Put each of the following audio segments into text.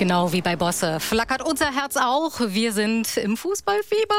Genau wie bei Bosse flackert unser Herz auch. Wir sind im Fußballfieber.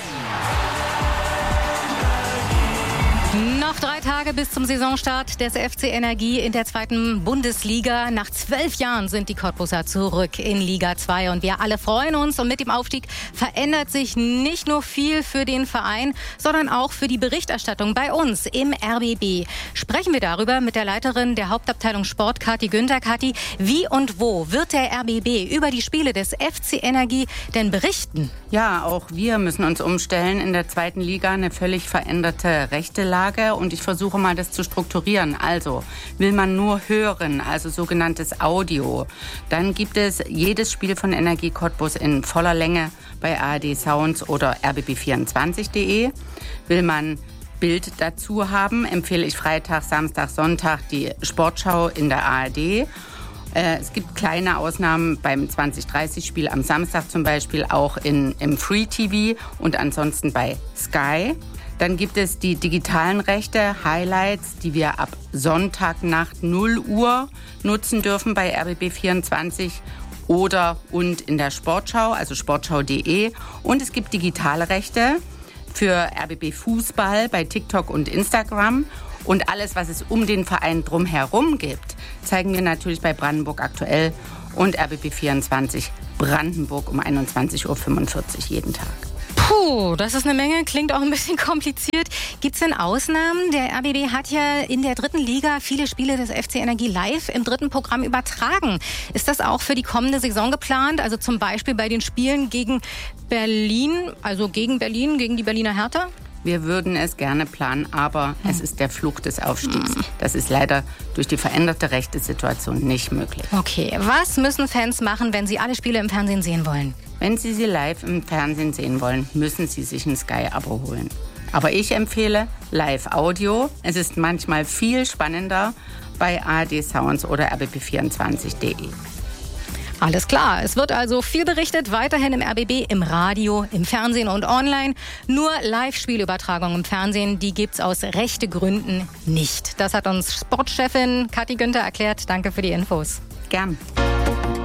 Noch 3 Tage bis zum Saisonstart des FC Energie in der 2. Bundesliga. Nach 12 Jahren sind die Cottbusser zurück in Liga 2 und wir alle freuen uns. Und mit dem Aufstieg verändert sich nicht nur viel für den Verein, sondern auch für die Berichterstattung bei uns im RBB. Sprechen wir darüber mit der Leiterin der Hauptabteilung Sport, Kathi Günther. Kathi, wie und wo wird der RBB über die Spiele des FC Energie denn berichten? Ja, auch wir müssen uns umstellen. In der 2. Liga eine völlig veränderte rechte Lage. Und ich versuche mal, das zu strukturieren. Also, will man nur hören, also sogenanntes Audio, dann gibt es jedes Spiel von Energie Cottbus in voller Länge bei ARD Sounds oder rbb24.de. Will man Bild dazu haben, empfehle ich Freitag, Samstag, Sonntag die Sportschau in der ARD. Es gibt kleine Ausnahmen beim 20:30-Spiel am Samstag zum Beispiel auch im Free TV und ansonsten bei Sky. Dann gibt es die digitalen Rechte, Highlights, die wir ab Sonntagnacht 0 Uhr nutzen dürfen bei rbb24 und in der Sportschau, also sportschau.de. Und es gibt digitale Rechte für RBB Fußball bei TikTok und Instagram. Und alles, was es um den Verein drumherum gibt, zeigen wir natürlich bei Brandenburg aktuell und rbb24 Brandenburg um 21:45 Uhr jeden Tag. Puh, das ist eine Menge, klingt auch ein bisschen kompliziert. Gibt es denn Ausnahmen? Der RBB hat ja in der 3. Liga viele Spiele des FC Energie live im 3. Programm übertragen. Ist das auch für die kommende Saison geplant? Also zum Beispiel bei den Spielen gegen Berlin, gegen die Berliner Hertha? Wir würden es gerne planen, aber es ist der Fluch des Aufstiegs. Das ist leider durch die veränderte rechte Situation nicht möglich. Okay, was müssen Fans machen, wenn sie alle Spiele im Fernsehen sehen wollen? Wenn Sie live im Fernsehen sehen wollen, müssen Sie sich ein Sky-Abo holen. Aber ich empfehle Live-Audio. Es ist manchmal viel spannender bei ARD Sounds oder rbb24.de. Alles klar, es wird also viel berichtet, weiterhin im RBB, im Radio, im Fernsehen und online. Nur Live-Spielübertragungen im Fernsehen, die gibt's aus rechten Gründen nicht. Das hat uns Sportchefin Kathi Günther erklärt. Danke für die Infos. Gern.